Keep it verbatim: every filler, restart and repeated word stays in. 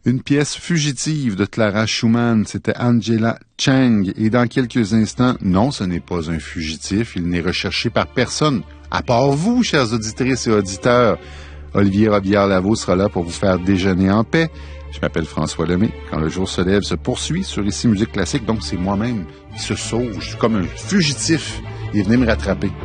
Une pièce fugitive de Clara Schumann, c'était Angela Chang. Et dans quelques instants, non, ce n'est pas un fugitif. Il n'est recherché par personne, à part vous, chers auditrices et auditeurs. Olivier Robillard-Lavaux sera là pour vous faire déjeuner en paix. Je m'appelle François Lemay. Quand le jour se lève, se poursuit sur Ici Musique Classique. Donc, c'est moi-même qui se sauve. Je suis comme un fugitif. Il est venu me rattraper.